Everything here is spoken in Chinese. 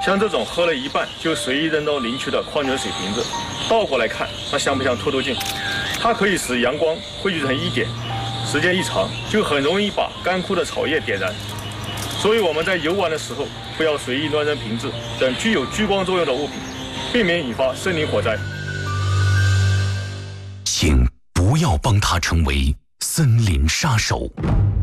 像这种喝了一半就随意扔到林区的矿泉水瓶子，倒过来看，那像不像凸透镜？它可以使阳光汇聚成一点，时间一长，就很容易把干枯的草叶点燃。所以我们在游玩的时候，不要随意乱扔瓶子等具有聚光作用的物品，避免引发森林火灾。 请不要帮他成为森林杀手。